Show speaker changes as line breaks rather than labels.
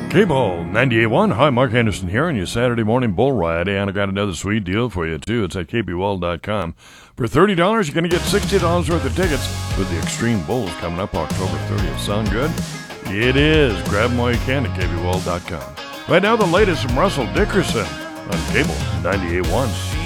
Cable 98.1. Hi, Mark Anderson here on your Saturday morning bull ride. And I got another sweet deal for you, too. It's at kbwall.com. For $30, you're going to get $60 worth of tickets with the Extreme Bulls coming up October 30th. Sound good? It is. Grab them while you can at kbwall.com. Right now, the latest from Russell Dickerson on Cable 98.1.